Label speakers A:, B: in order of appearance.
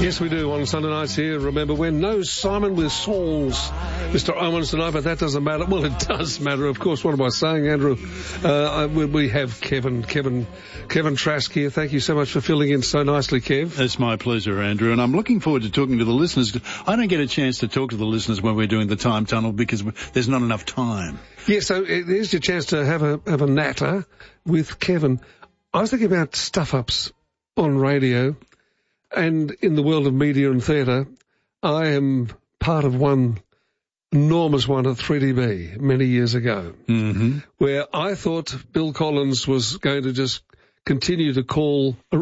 A: Yes, we do on Sunday nights here. Remember when? No Simon with Sauls, Mr. Owens tonight, but that doesn't matter. Well, it does matter, of course. What am I saying, Andrew? We have Kevin Trask here. Thank you so much for filling in so nicely, Kev.
B: It's my pleasure, Andrew, and I'm looking forward to talking to the listeners. I don't get a chance to talk to the listeners when we're doing the time tunnel because there's not enough time.
A: Yeah, so here's your chance to have a natter with Kevin. I was thinking about stuff-ups on radio. And in the world of media and theatre, I am part of one enormous one at 3DB many years ago, where I thought Bill Collins was going to just continue to call